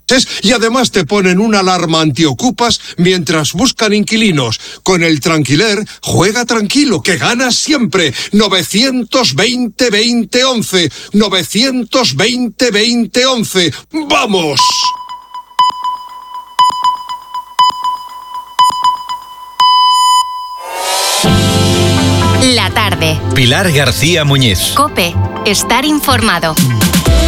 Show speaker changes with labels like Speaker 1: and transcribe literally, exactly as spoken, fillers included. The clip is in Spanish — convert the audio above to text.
Speaker 1: y además te ponen una alarma antiocupas mientras buscan inquilinos. Con el Tranquiler, juega tranquilo, que ganas siempre. novecientos veinte veinte once. novecientos veinte veinte once. ¡Vamos!
Speaker 2: La tarde.
Speaker 3: Pilar García Muñiz.
Speaker 2: COPE. Estar informado.